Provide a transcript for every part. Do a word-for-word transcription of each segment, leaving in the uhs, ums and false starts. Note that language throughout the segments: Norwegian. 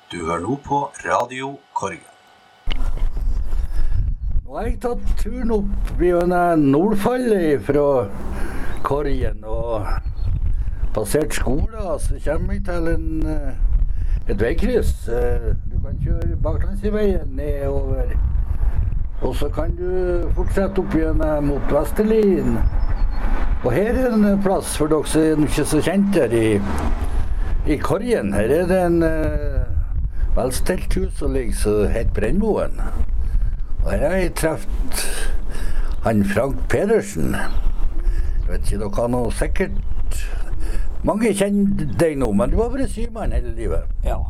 Du hører nå på Radio Korgen. Nå har jeg tatt turen opp gjennom Nordfallet fra Korgen og passert skolen, så kommer jeg til en, et veikryss. Du kan kjøre baklandsveien nedover, og så kan du fortsette opp gjennom mot Vesterlien. Og her er en plass for dere som er ikke så kjent her i, i Korgen. Her er det en velstelt hus som ligger som heter Brennmoen. Og her har jeg treffet han Frank Pedersen. Jeg vet ikke, dere har noe sikkert... Mange kjenner deg nå, men du har vært symann hele livet. Ja,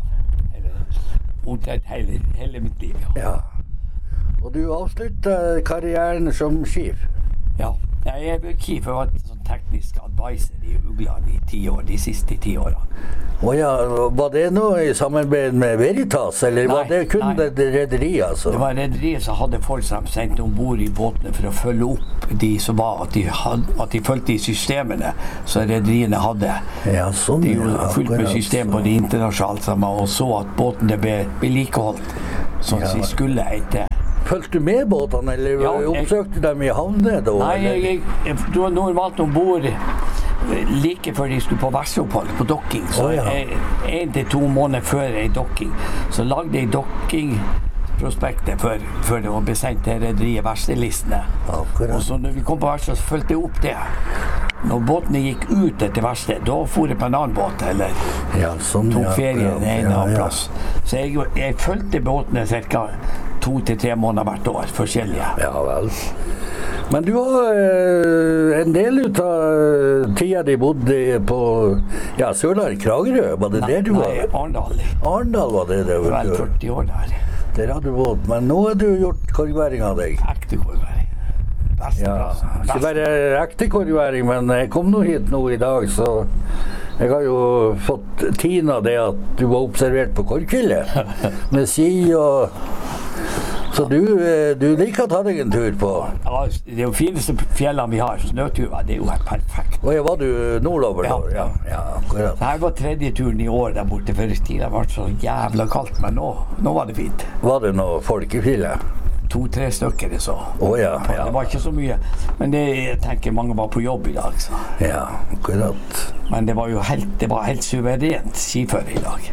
omtrent hele, hele mitt liv, ja. Ja. Og du avsluttet karrieren som skiv. Ja, jeg ble skiv for å være sånn teknisk advisor i Ugland i ti år, de siste ti årene. Å ja, var det noe i samarbeid med Veritas, eller Nei, var det kun nei. det rederiet, altså? Det var rederiet som hadde folk som sendte ombord i båtene for å følge opp de som var, at de, had, at de følte i systemene som rederiene hadde. Ja, sånn, de gjorde ja, fullt med akkurat, system på de internasjonalt sammen, og så at båtene ble vedlikeholdt, sånn Ja. som de skulle etter. Følte du med båtene, eller Ja, jeg- oppsøkte dem i havne da? Nei, eller? jeg, jeg, jeg dro normalt ombord like før de skulle på verkstedopphold, på dokking. Så Å, ja. jeg, en til to måneder før ei dokking, så lagde jeg dokkingprospektet før, før det var besendt til rederiet verkstedlistene. Akkurat. Og så når vi kom på verksted, så fulgte jeg opp det. Når båtene gikk ut etter verksted, da for jeg på en annen båt, eller Ja, sånn, tok ja, ferie akkurat. en Ja, annen ja. plass. Så jeg, jeg fulgte båtene cirka to til tre måneder hvert år, forskjellige. Ja vel. Men du har eh, en del ut av tida de bodde på ja, Sørland, Kragerø, var det det du var? Nei, Arendal. Arendal var det det? Vel førti år der. Der hadde du båt, men nå har du gjort korgværing av deg. Ekte korgværing. Beste Ja, plassen. ikke Beste. bare ekte korgværing, men jeg kom nå hit nå i dag, så jeg har jo fått tina det at du var observert på korgfjellet, med ski og... Så du, eh, du liker å ta deg en tur på? Ja, det er jo fineste fjellene vi har, snøtuva, det er jo helt perfekt. Og ja, var du nordover da? Ja. Ja, ja, akkurat. Det her var tredje turen i år der borte, for tiden har vært så jævla kaldt, men nå, nå var det fint. Var det noe folk i fjellet? To-tre stykker det så. Å ja, ja. Det var ikke så mye, men det, jeg tenker mange var på jobb i dag, så. Ja, akkurat. Men det var jo helt, det var helt suverent skiføre i dag.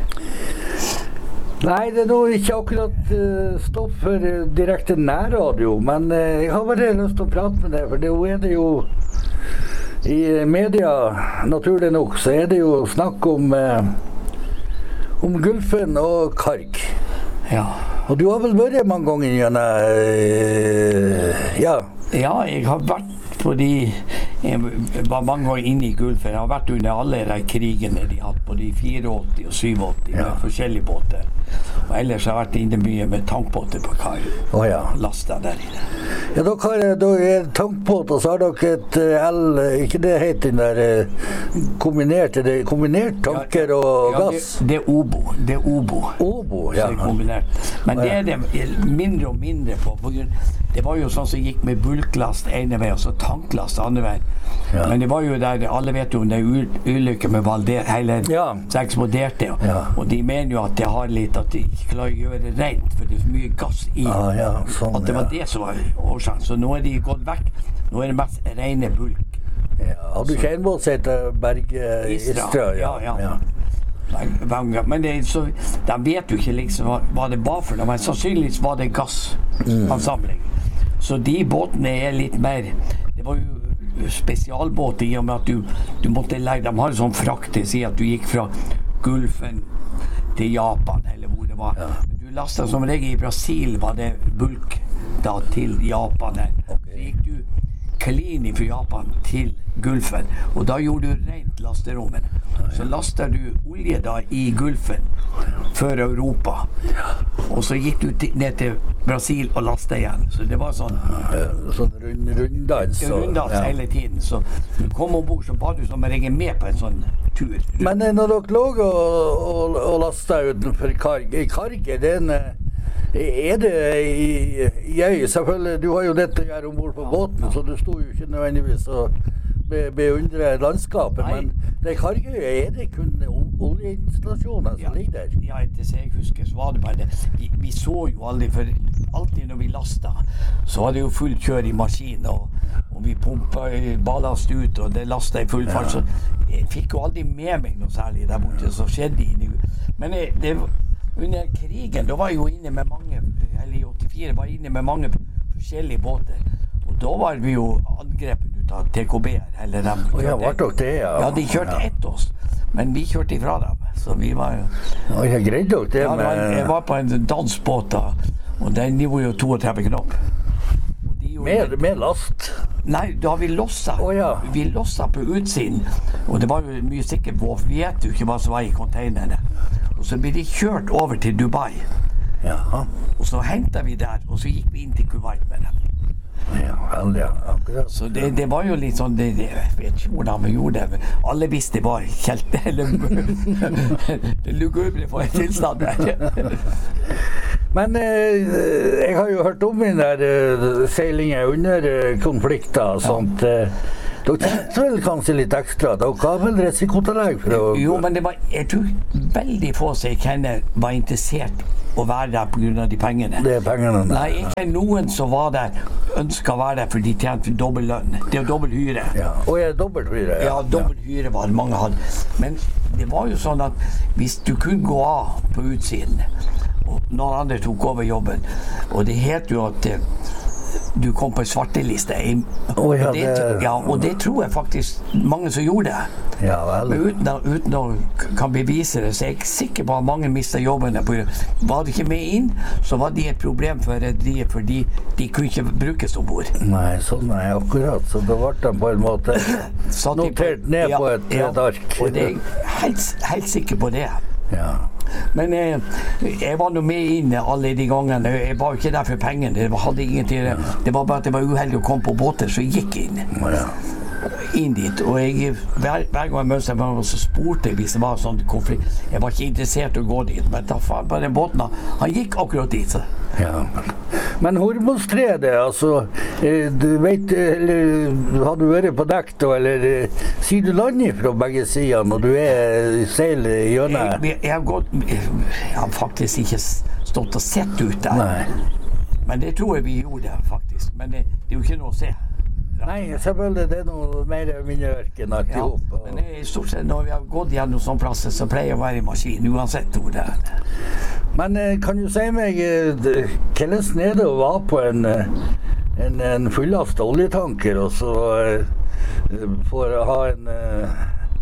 Nei, det er nå ikke akkurat uh, stoff for uh, direkte nærradio, men uh, jeg har bare lyst til å prate med deg, for det er det jo i media, naturlig nok, så er det jo snakk om uh, om Gulfen og Karg. Ja. Og du har vel vært mange ganger gjennom, uh, ja. Ja, jeg har vært på de, jeg var mange år inne i Gulfen, jeg har vært under alle de krigene de hadde, på de åttifire og syttiåtte med Ja. forskjellige båter. Og ellers har jeg vært inne mye med tankbåter på kai, Å ja. lastet der inne. Ja, dere har dere er tankbåt, og så har dere et uh, L, ikke det heter den der uh, kombinert, er det kombinert tanker og Ja, gass? det, det er Obo, det er Obo. Obo, ja. Så er kombinert. Men det er det mindre og mindre på, på grunn, det var jo sånn som gikk med bulklast ene vei, og så tanklast andre vei. Ja. Men det var jo der, alle vet jo om det er ulykke med Valder, hele, Ja. så eksploderte det. Ja. Og de mener jo at det har litt, at de ikke klarer å gjøre det rent, for det er så mye gass i. Ah, ja, sånn, at det var ja. det som var årsaken. Så nå er de gått vekk. Nå er det mest rene bulk. Ja, har du ikke en båt som heter Berge Istra. Istra? Ja, ja. Men, men det, er så, de vet jo ikke liksom hva, hva det var for noe, men sannsynligvis var det gassansamling. Så de båtene er litt mer, det var jo spesialbåter i og med at du, du måtte legge, de har en sånn frakt til å si at du gikk fra Gulfen til Japan, eller hvor det var. Ja. Men du lastet som regel i Brasil, var det bulk da til Japan her. Så gikk du clean fra Japan til Gulfen, og da gjorde du rent lasterommet. Så laster du olje da i Gulfen før Europa, og så gikk du til, ned til Brasil og lastet igjen. Så det var sånn Ja, sånn rund, runddans. og- runddans ja. hele tiden. Så du kom ombord, så var du som regel med på en sånn tur. Men eh, når dere lå og, og, og lastet utenfor Karg, i Karg er det en eh, er det i, i øy? Selvfølgelig, du har jo dette her ombord på båten, så du sto jo ikke nødvendigvis og be, beundre landskapet, Nei. men det er Kargøy, er det kun ol- oljeinstallasjoner som ligger der? Ja, etter så jeg husker, så var det bare det. Vi, vi så jo aldri, for alltid når vi lasta, så var det jo fullt kjør i maskinen, og, og vi pumpet ballast ut, og det lastet i full fart, så jeg fikk jo aldri med meg noe særlig der borte, så skjedde inni. Men jeg, det, under krigen, da var jeg jo inne med mange, eller i åttifire, var jeg inne med mange forskjellige båter, og da var vi jo angrepet ut av T K B-er, eller dem. Å ja, var dere det, ja? Ja, de kjørte Ja. etter oss, men vi kjørte ifra dem, så vi var jo... Å, jeg greide dere det Ja, det var, jeg med, var på en dansbåt da, og den gjorde jo trettito knop. Og de gjorde- med, med last? Nei, da har vi lossa. Å, ja. Vi lossa på utsiden, og det var jo mye sikkert på, vi vet jo ikke hva som var i containerne. Og så ble de kjørt over til Dubai, Ja, og så hentet vi der, og så gikk vi inn til Kuwait med dem. ja, vel, ja, akkurat. Så det, det var jo litt sånn, det, det, jeg vet ikke hvordan vi gjorde det. Alle visste det var kjelte, eller det lugubre for en tilstand der. Men eh, jeg har jo hørt om den der eh, seilingen under eh, konflikter og sånt. Eh, dere tenkte vel kanskje litt ekstra? Dere har vel risikotillegg for å... Jo, men det var, jeg tror veldig få som jeg kjenner var interessert å være der på grunn av de pengene. Det er pengene. Nei, ikke noen som var der ønsket å være der for de tjente dobbelt lønn. Det er jo dobbelt hyre. Ja, og jeg er dobbelthyre. Ja, dobbelt hyre var det mange hadde. Men det var jo sånn at hvis du kunne gå av på utsiden, og noen andre tok over jobben, og det het jo at eh, du kom på en svarteliste. Å, ja, og, det, det- ja, og det tror jeg faktisk mange som gjorde det. Ja, vel. Men uten, å- uten å k- kan bevise det, så er jeg sikker på at mange mistet jobbene. På, var de ikke med inn, så var de et problem for rederiet, fordi de kunne ikke brukes ombord. Nei, sånn er jeg akkurat. Så da ble de på en måte Satt de på- notert ned ja, på et, ja, et ark. Og det er jeg helt, helt sikker på det. Ja. Men eh, jeg var nå med inn alle de gangene. Jeg var jo ikke der for pengene. Det var, hadde ingenting. Det var bare at det var uheldig å komme på båter, så jeg gikk inn. Ja. inn dit. Og jeg, hver, hver gang jeg møtte meg, så spurte jeg hvis det var sånn konflikt. Jeg var ikke interessert i å gå dit, men da faen på den båten, han gikk akkurat dit. Så. Ja. Men Hormostredet, altså, eh, du vet, eller har du vært på dekk da, eller eh, sier du land fra begge sider når du er seiler gjennom? Jeg, jeg, har gått, jeg har faktisk ikke stått og sett ut der. Nei. Men det tror jeg vi gjorde, faktisk. Men det, det er jo ikke noe å se. Nei, selvfølgelig, det er noe mer minneverken alt Ja, ihop. men det er stort sett når vi har gått gjennom sånne plasser, så pleier jeg å være i maskin, uansett hvor det er. Men eh, kan du si meg, eh, d- hvordan er det å være på en, eh, en, en fullast oljetanker, og så eh, får ha en eh,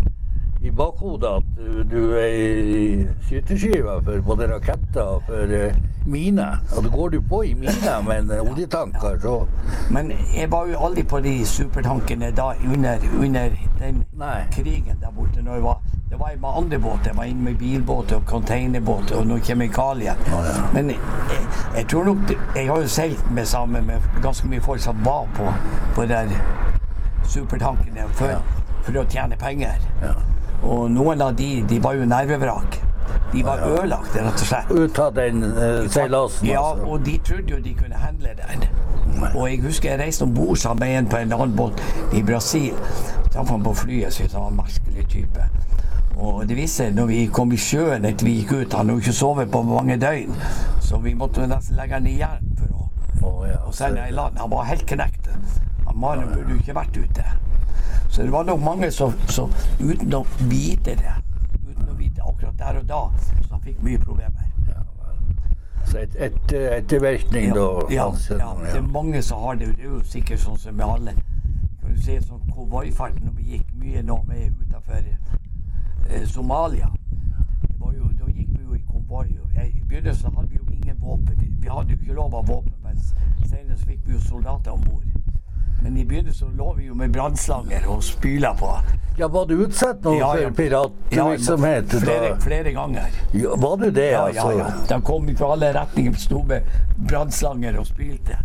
i bakhodet at du, du er i skyteskiva for både raketter og for uh, miner. Og da går du på i miner med en uh, oljetanker, så... Men jeg var jo aldri på de supertankene da under, under den Nei. krigen der borte. Når jeg var, det var jeg med andre båter. Jeg var inne med bilbåter og containerbåter og noen kjemikalier. Ja, ja. Men jeg, jeg tror nok det, jeg har jo seilt med sammen med ganske mye folk som var på, på de der supertankene for, Ja. for å tjene penger. Ja. Og noen av de, de var jo nervevrak. De var Ja, ja. ødelagt, rett og slett. Ut av den uh, seilasen, Ja, altså. og de trodde jo de kunne handle den. Og jeg husker jeg reiste ombord sammen med en på en annen båt i Brasil. Traff han på flyet, så han var en merkelig type. Og det viste seg når vi kom i sjøen etter vi gikk ut, han hadde jo ikke sovet på mange døgn, så vi måtte nesten legge han i jern for å Å, ja, og sende han i land. Han var helt knekt. Han mannen burde jo ikke vært ute. Så det var nok mange som, som uten å vite det, uten å vite akkurat der og da, så han fikk mye problemer. Ja, vel. Så et, et, ettervirkning da, Ja, altså, ja, det er mange som har det. Det er jo sikkert sånn som med alle. Kan du se sånn konvoifart når vi gikk mye nå med utenfor eh, Somalia. Det var jo, da gikk vi jo i konvoi. I begynnelsen hadde vi jo ingen våpen. Vi, vi hadde jo ikke lov av våpen, men senere så fikk vi jo soldater ombord. Men i begynnelsen så lå vi jo med brannslanger og spyla på. Ja, var du utsatt nå Ja, ja. for piratvirksomhet? Ja, flere, da? flere ganger. Ja, var du det, Ja, altså? ja, ja. De kom fra alle retninger, sto med brannslanger og spylte.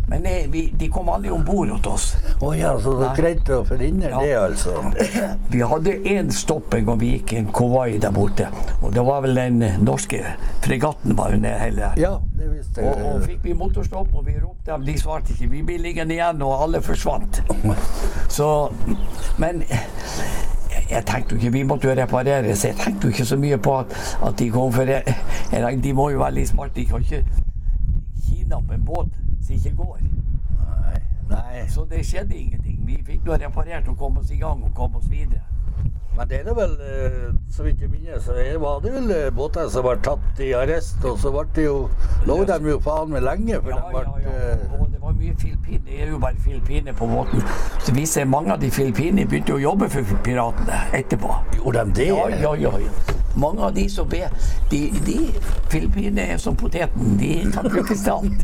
Men eh, vi, de kom aldri ombord hos oss. Å ja, så det er greit å forhindre Ja. det, altså. Vi hadde en stopp en gang vi gikk i en konvoi der borte. Og det var vel den norske fregatten var jo nede hele der. Ja, det visste jeg. Og, og fikk vi motorstopp, og vi ropte dem, de svarte ikke. Vi ble liggende igjen, og alle forsvant. Så, men jeg tenkte jo ikke, vi måtte jo reparere, så jeg tenkte jo ikke så mye på at, at de kom for jeg, jeg, de må jo være litt smart, de kan ikke kidnappe en båt som ikke går. Nei, nei. Så det skjedde ingenting. Vi fikk nå reparert og kom oss i gang og kom oss videre. Men det er det vel, eh, så vidt jeg minnes, så er- var det vel eh, båter som var tatt i arrest, og så ble det jo, lå de jo faen med lenge, for Ja, de ble... ja, ja. eh, Og det var mye filippiner. Det er jo bare filippiner på båten. Så vi ser mange av de filippinerne begynte å jobbe for piratene etterpå. Gjorde de det? Ja, ja, ja, ja. Mange av de som ber, de, de filippinerne er som poteten. De kan brukes til alt.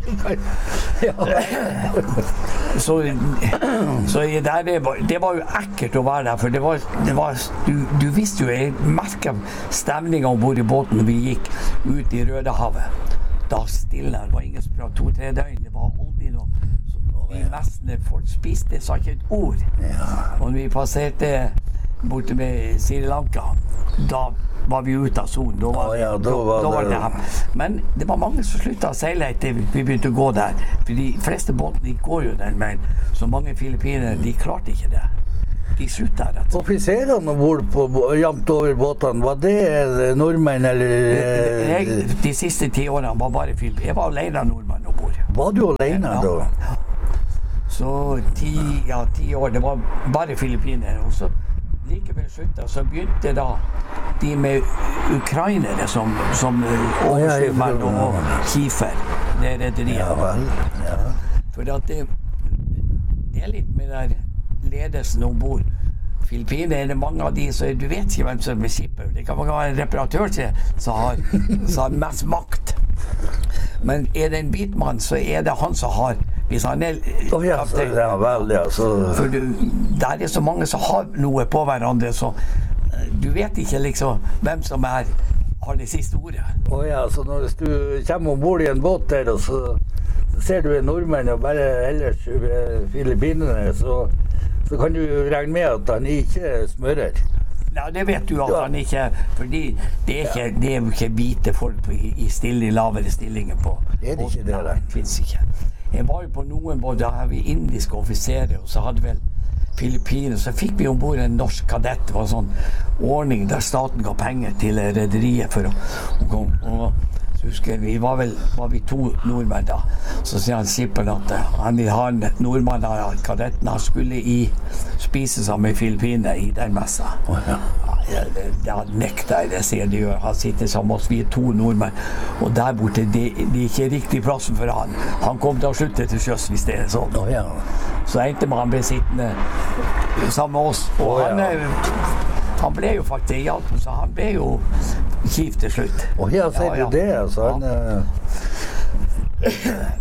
Så, så der, det, var, det var jo ekkelt å være der, for det var, det var du, du visste jo, jeg merket stemningen ombord i båten når vi gikk ut i Rødehavet. Da stille, det var ingen som pratet to-tre døgn, det var aldri noe. Så vi mestene, folk spiste, sa ikke et ord. Og når vi passerte borte med Sri Lanka, da var vi ute av sonen. Da var, Å ja, da var da var det- det hem. Men det var mange som sluttet å seile etter vi begynte å gå der. For de fleste båtene de går jo den veien. Så mange filippinere, de klarte ikke det. De sluttet rett og slett. Offiserene ombord på bå- jamt over båtene, var det eh, nordmenn eller... eh, Jeg, de siste ti årene var bare filippinere. Jeg var alene nordmann ombord. Var du alene Ja. da? Så ti, ja, ti år, det var bare filippinere. Og så likevel slutta, så begynte da de med ukrainere som, som ja, overskyvmenn ja. og Kiefer, det rederiet. Ja vel, ja. For at det, det er litt med der ledelsen ombord. Filippinere er det mange av de, så du vet ikke hvem som er skipper. Det kan være en reparatør til som har, som har mest makt. Men er det en hvitmann, så er det han som har, hvis han er Å ja, så, ja vel, ja, så... For du, der er så mange som har noe på hverandre, så eh, du vet ikke liksom hvem som er, har det siste ordet. Å ja, så når du kommer ombord i en båt der, og så ser du en nordmenn og bare ellers eh, filippinerne, så, så kan du regne med at han ikke smører. Ja, det vet du at Ja. han ikke, fordi det er, ikke, det er jo ikke hvite folk på, i, i stille, lavere stillinger på. Er det ikke det, Nei, da? det finnes ikke. Jeg var jo på noen både, da har vi indiske offiserer, og så hadde vel Filippiner, så fikk vi ombord en norsk kadett. Det var en sånn ordning der staten ga penger til rederiet for å, å komme. Og så husker jeg, vi var vel var vi to nordmenn da. Så sier han skipperen at eh, han vil ha en nordmann av kadetten. Han skulle i spise sammen med Filippiner i den messa. Å ja. Ja, det, det nekter jeg, det sier de gjør. Han sitter sammen med oss, vi er to nordmenn. Og der borte, det, det er ikke riktig plassen for han. Han kom til å slutte til sjøs hvis det er sånn. Å ja. Så endte med han ble sittende sammen med oss. Og Å, ja. han, eh, han ble jo faktisk hjalp, så han ble jo kjip til slutt. Å ja, ser Ja, ja. du det, altså. Han, eh,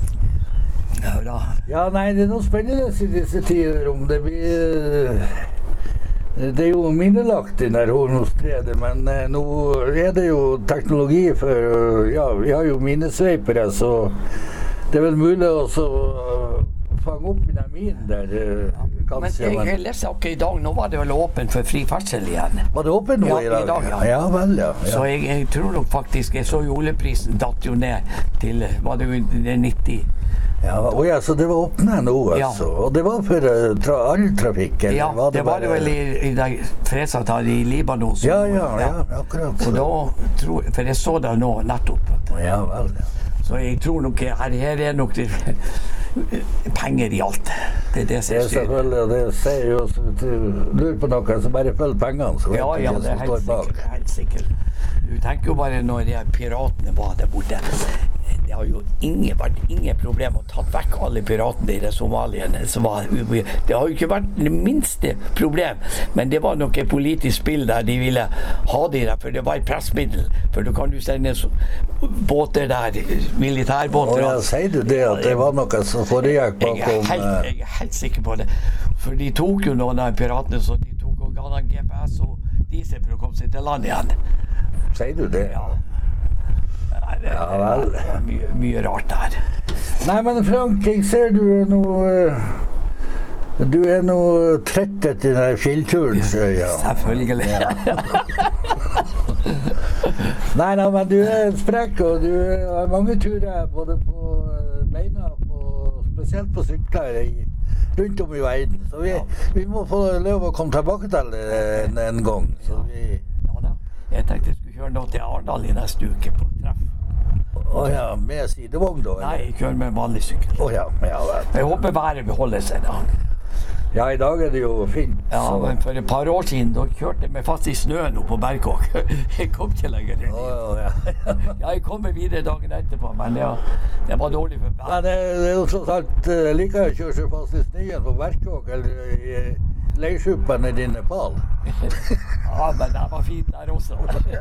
Ja, da. ja, nei, det er noe spennende i disse tider om det blir... eh, Det er jo minnelagt i der Hornostredet, men eh, nå er det jo teknologi for, eh, ja, vi har jo minnesveipere, så det er vel mulig også å fange opp i den minen der, eh, Men kanskje. jeg, Men, jeg leste ikke i dag, nå var det vel åpent for fri ferdsel igjen. var det åpent nå Ja, i dag? i dag, ja. Ja vel, ja. Så ja. jeg, jeg tror nok faktisk, jeg så jo oljeprisen datt jo ned til, var det jo det nitti? Ja, å ja, så det var åpnet nå, Ja. altså. Og det var for eh, tra all trafikk, eller Ja, var det var det bare- vel i, i det fredsavtalen i Libanon. som- Ja, ja, ja, akkurat. Og da tror jeg, for jeg så det nå nettopp. Ja vel, ja. Så jeg tror nok her, her er nok det, penger i alt. Det er det som Det er styrer. selvfølgelig, og det sier jo, hvis du lurer på noe, så bare følg pengene, så vet Ja, du ja, hva det er som helt står bak. sikkert. Helt sikkert. Du tenker jo bare når de her piratene var der borte. Det har jo ingen, vært ingen problem å ta vekk alle piratene i det somaliene som var ube- Det har jo ikke vært det minste problem, men det var nok et politisk spill der de ville ha de der, for det var et pressmiddel. For da kan du sende så- båter der, militærbåter. Og ja, sier du det, at det var noe som foregikk Jeg er, bakom... helt, eh, jeg er helt sikker på det. For de tok jo noen av piratene, så de tok og ga dem G P S og diesel for å komme seg til land igjen. Sier du det? Ja. Nei, det, Ja, vel. det er mye, mye rart der. Nei, men Frank, jeg ser du er noe eh, Du er noe trett etter den der fjellturen, så ja. Selvfølgelig. Ja. Nei, nei, men du er sprekk, og du har mange turer både på eh, beina, på, spesielt på sykler i, rundt om i verden. Så vi, vi må få lov å komme tilbake til det en, en gang. Så vi... Ja da. Jeg tenkte jeg skulle kjøre noe til Arendal i neste uke på treff. Å ja, med sidevogn da? Eller? Nei, jeg kjører med vanlig sykkel. Å ja, ja vel. Jeg håper været vil holde seg da. Ja, i dag er det jo fint. Ja, så... men for et par år siden, da kjørte jeg meg fast i snøen oppe på Berkåk. Jeg kom ikke lenger inn. Å ja. Ja, jeg kom videre dagen etterpå, men ja, det var dårlig for meg. Men det, det er jo tross alt uh, like å kjøre seg fast i snøen på Berkåk eller i leirsjuppen i din Nepal. Ja, men det var fint der også.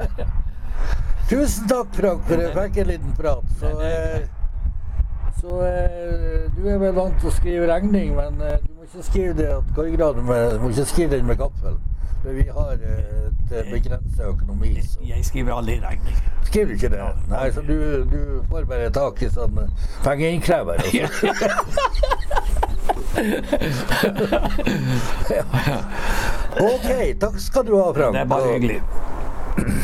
Tusen takk, Frank, for jeg fikk en liten prat. Så, eh, så eh, du er vel vant til å skrive regning, men eh, du må ikke skrive det at korgraden med, du må ikke skrive den med gaffel. For vi har eh, et begrenset økonomi. Så. Jeg skriver aldri regning. Skriver du ikke det? Nei, så du, du får bare tak i sånn pengeinnkrever. Ok, takk skal du ha, Frank. Det er bare hyggelig.